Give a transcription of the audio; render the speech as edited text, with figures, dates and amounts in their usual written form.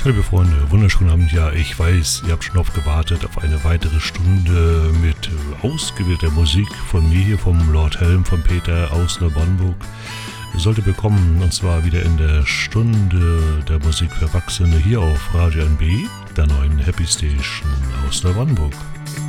Liebe Freunde, wunderschönen Abend. Ja, ich weiß, ihr habt schon oft gewartet auf eine weitere Stunde mit ausgewählter Musik von mir hier, vom Lord Helm, von Peter aus Neubrandenburg. Sollte bekommen, und zwar wieder in der Stunde der Musik für Erwachsene hier auf Radio NB, der neuen Happy Station aus Neubrandenburg.